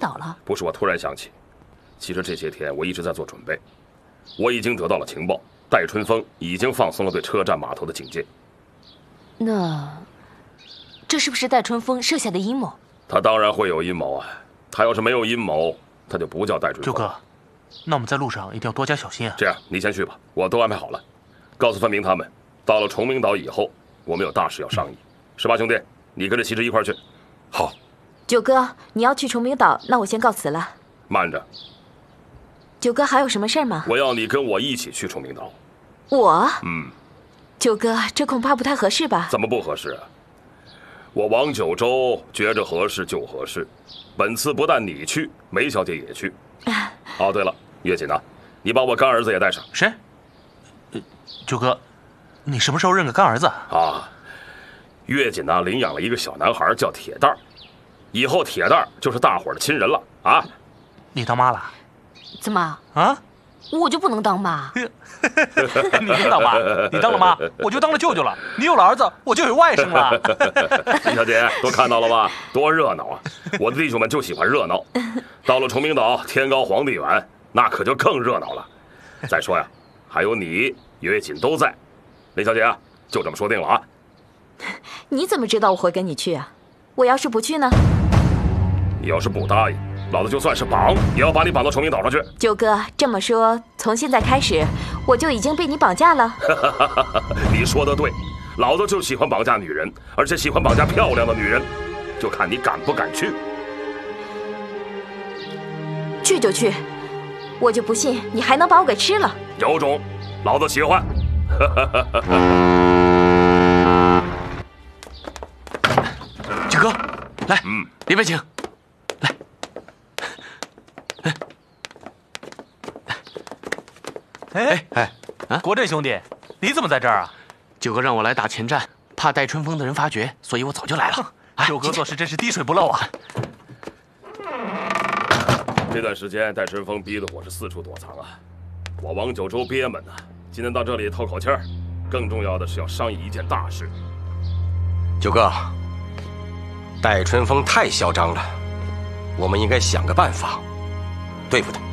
岛了？ 不是我突然想起，其实这些天我一直在做准备。我已经得到了情报，戴春风已经放松了对车站码头的警戒。 那这是不是戴春风设下的阴谋？ 他当然会有阴谋啊！他要是没有阴谋，他就不叫戴春风。 九哥，那我们在路上一定要多加小心啊！ 这样，你先去吧，我都安排好了。告诉范明他们，到了崇明岛以后，我们有大事要商议。是吧，兄弟？你跟着齐志一块儿去。 好。 九哥，你要去崇明岛，那我先告辞了。 慢着。 九哥，还有什么事儿吗？ 我要你跟我一起去崇明岛。 我？九哥，这恐怕不太合适吧？ 怎么不合适啊？我王九州觉着合适就合适，本次不但你去，梅小姐也去。哦，对了，月锦呐，你把我干儿子也带上。 谁？九哥，你什么时候认个干儿子啊？月锦呐，领养了一个小男孩叫铁蛋儿，以后铁蛋儿就是大伙儿的亲人了啊！ 你当妈了？ 怎么啊？ 我就不能当妈？ 你先当妈，你当了妈，我就当了舅舅了。你有了儿子，我就有外甥了。 李小姐，都看到了吧？多热闹啊！我的弟兄们就喜欢热闹。到了崇明岛，天高皇帝远，那可就更热闹了。再说呀，还有你月锦都在。李小姐啊，就这么说定了啊。 你怎么知道我会跟你去啊？我要是不去呢？ 你要是不答应，老子就算是绑，也要把你绑到崇明岛上去。 九哥，这么说，从现在开始，我就已经被你绑架了。 你说的对，老子就喜欢绑架女人，而且喜欢绑架漂亮的女人，就看你敢不敢去。 去就去，我就不信你还能把我给吃了。 有种，老子喜欢。 九哥，来，里边请。 国振兄弟，你怎么在这儿啊？ 九哥让我来打前站，怕戴春风的人发觉，所以我早就来了。 九哥做事真是滴水不漏啊！ 这段时间戴春风逼得我是四处躲藏啊，我王九州憋闷呐。今天到这里透口气儿，更重要的是要商议一件大事。 九哥，戴春风太嚣张了，我们应该想个办法对付他。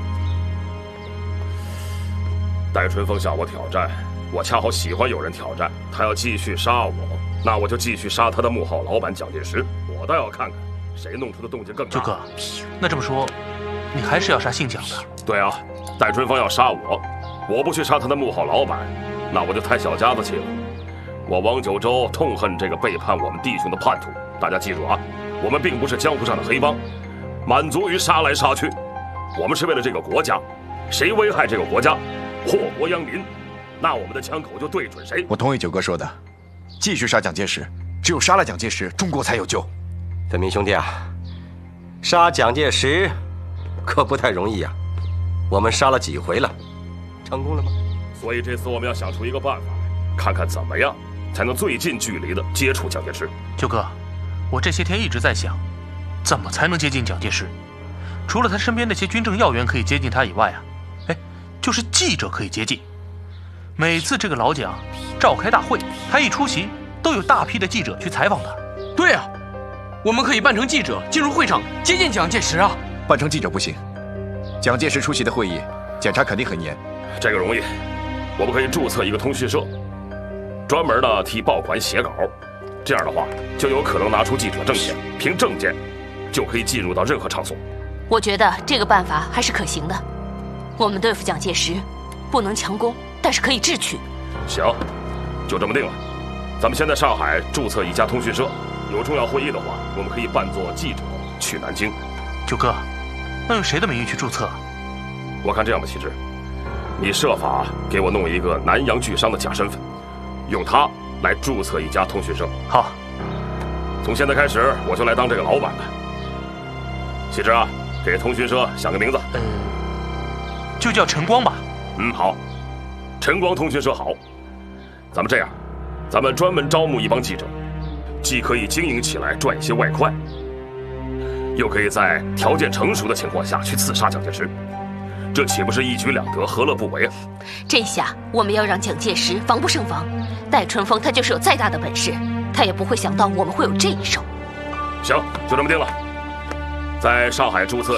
戴春风向我挑战，我恰好喜欢有人挑战。他要继续杀我，那我就继续杀他的幕后老板蒋介石。我倒要看看谁弄出的动静更大。 九哥，那这么说，你还是要杀姓蒋的？ 对啊，戴春风要杀我，我不去杀他的幕后老板，那我就太小家子气了。我王九州痛恨这个背叛我们弟兄的叛徒。大家记住啊，我们并不是江湖上的黑帮，满足于杀来杀去。我们是为了这个国家，谁危害这个国家，祸国殃民，那我们的枪口就对准谁。 我同意九哥说的，继续杀蒋介石，只有杀了蒋介石，中国才有救。 分明兄弟啊，杀蒋介石可不太容易呀。我们杀了几回了，成功了吗？ 所以这次我们要想出一个办法来，看看怎么样才能最近距离的接触蒋介石。 九哥，我这些天一直在想，怎么才能接近蒋介石？除了他身边那些军政要员可以接近他以外啊，就是记者可以接近。每次这个老蒋召开大会，他一出席，都有大批的记者去采访他。 对啊，我们可以扮成记者进入会场接近蒋介石啊。 扮成记者不行，蒋介石出席的会议，检查肯定很严。 这个容易，我们可以注册一个通讯社，专门的替报馆写稿。这样的话，就有可能拿出记者证件，凭证件就可以进入到任何场所。 我觉得这个办法还是可行的。我们对付蒋介石，不能强攻，但是可以智取。 行，就这么定了。咱们先在上海注册一家通讯社，有重要会议的话，我们可以扮作记者去南京。 九哥，那用谁的名义去注册？ 我看这样吧，齐志，你设法给我弄一个南洋巨商的假身份，用它来注册一家通讯社。 好， 从现在开始我就来当这个老板了。齐志啊，给通讯社想个名字。 就叫晨光吧。 好，晨光通讯社好。咱们这样，咱们专门招募一帮记者，既可以经营起来赚一些外快，又可以在条件成熟的情况下去刺杀蒋介石，这岂不是一举两得，何乐不为啊？ 这下我们要让蒋介石防不胜防。戴春风他就是有再大的本事，他也不会想到我们会有这一手。 行，就这么定了。在上海注册